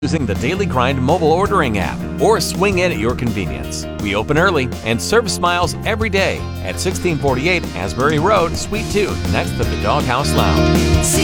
using the Daily Grind mobile ordering app or swing in at your convenience. We open early and serve smiles every day at 1648 Asbury Road, Suite 2, next to the Doghouse Lounge.